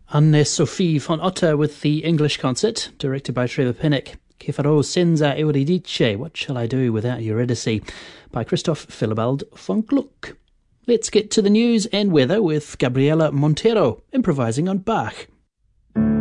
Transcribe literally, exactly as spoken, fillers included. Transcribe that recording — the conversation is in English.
Anne-Sophie von Otter with the English concert, directed by Trevor Pinnock. Que farò senza Euridice, What Shall I Do Without Eurydice, by Christoph Philibald von Gluck. Let's get to the news and weather with Gabriela Montero, improvising on Bach.